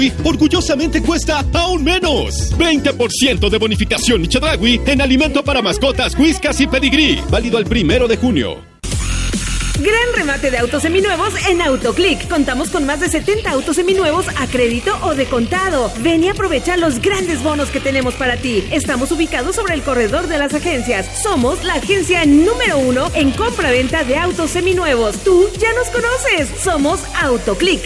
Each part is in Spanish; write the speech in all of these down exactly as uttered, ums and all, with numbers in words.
orgullosamente cuesta aún menos. veinte por ciento de bonificación Chedraui en alimento para mascotas, Whiskas y Pedigrí. Válido al primero de junio. Gran remate de autos seminuevos en Autoclick. Contamos con más de setenta autos seminuevos a crédito o de contado. Ven y aprovecha los grandes bonos que tenemos para ti. Estamos ubicados sobre el corredor de las agencias. Somos la agencia número uno en compra-venta de autos seminuevos. Tú ya nos conoces. Somos Autoclick.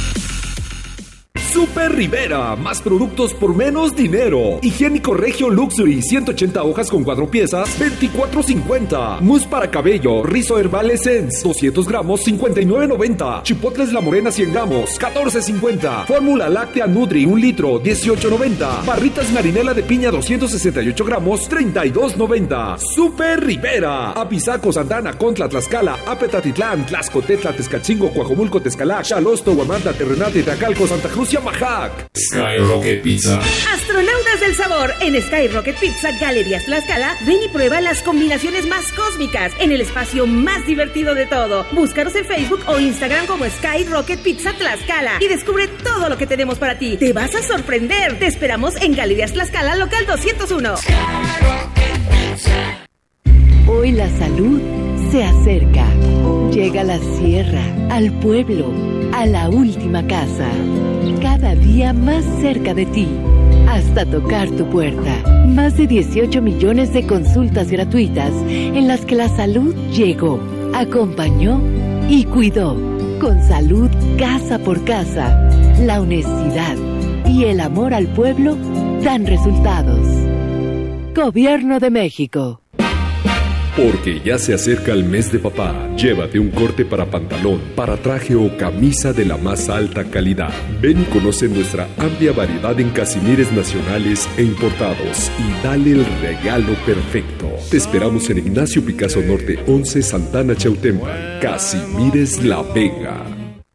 Super Rivera, más productos por menos dinero. Higiénico Regio Luxury, ciento ochenta hojas con cuatro piezas, veinticuatro cincuenta. Mousse para cabello, Rizo Herbal Essence, doscientos gramos, cincuenta y nueve noventa. Chipotles La Morena, cien gramos, catorce cincuenta. Fórmula Láctea Nutri, un litro, dieciocho noventa. Barritas Marinela de piña, doscientos sesenta y ocho gramos, treinta y dos noventa. Super Rivera. Apizaco, Santana, Contla, Tlaxcala, Apetatitlán, Tlaxcotetla, Tezcatzingo, Coajomulco, Tezcalac, Xalosto, Huamantla, Terrenate, Tacalco, Santa Cruz y Majac. Sky Rocket Pizza. Astronautas del sabor. En Sky Rocket Pizza Galerías Tlaxcala, ven y prueba las combinaciones más cósmicas en el espacio más divertido de todo. Búscanos en Facebook o Instagram como Sky Rocket Pizza Tlaxcala y descubre todo lo que tenemos para ti. Te vas a sorprender. Te esperamos en Galerías Tlaxcala, local doscientos uno. Hoy la salud se acerca. Llega a la sierra, al pueblo, a la última casa. Cada día más cerca de ti, hasta tocar tu puerta. Más de dieciocho millones de consultas gratuitas en las que la salud llegó, acompañó y cuidó. Con salud casa por casa, la honestidad y el amor al pueblo dan resultados. Gobierno de México. Porque ya se acerca el mes de papá, llévate un corte para pantalón, para traje o camisa de la más alta calidad. Ven y conoce nuestra amplia variedad en casimires nacionales e importados y dale el regalo perfecto. Te esperamos en Ignacio Picasso Norte once, Santana, Chautempan. Casimires La Vega.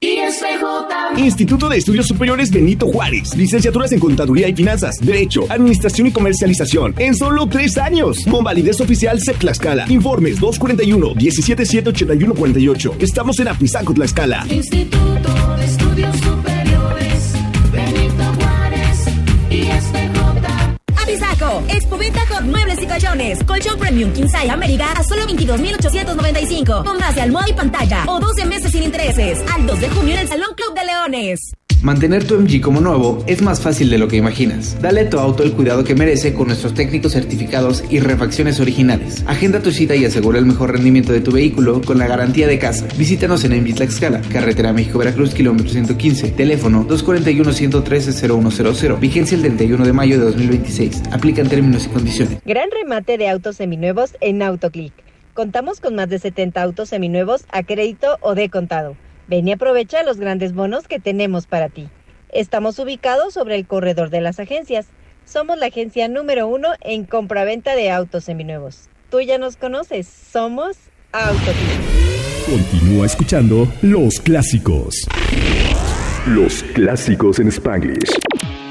Instituto de Estudios Superiores Benito Juárez. Licenciaturas en Contaduría y Finanzas, Derecho, Administración y Comercialización. En solo tres años. Con validez oficial C E P Tlaxcala. Informes dos cuarenta y uno, diecisiete siete, ochenta y uno cuarenta y ocho. Estamos en Apizaco, Tlaxcala. Instituto de Estudios Superiores Benito Juárez y S P J. Apizaco, Expoventa Hot Muebles y Colchones. Colchón Premium King Size América a solo veintidós mil ochocientos noventa y cinco. Con base, almohada y pantalla. O doce meses sin intereses. Al dos de junio en el Salón Club de Leones. Mantener tu M G como nuevo es más fácil de lo que imaginas. Dale a tu auto el cuidado que merece con nuestros técnicos certificados y refacciones originales. Agenda tu cita y asegura el mejor rendimiento de tu vehículo con la garantía de casa. Visítanos en M G Tlaxcala, Carretera México-Veracruz, kilómetro ciento quince. Teléfono dos cuarenta y uno, ciento trece, cero uno cero cero. Vigencia el treinta y uno de mayo de dos mil veintiséis. Aplican términos y condiciones. Gran remate de autos seminuevos en Autoclick. Contamos con más de setenta autos seminuevos a crédito o de contado. Ven y aprovecha los grandes bonos que tenemos para ti. Estamos ubicados sobre el corredor de las agencias. Somos la agencia número uno en compraventa de autos seminuevos. Tú ya nos conoces. Somos Autoclick. Continúa escuchando Los Clásicos. Los Clásicos en Spanglish.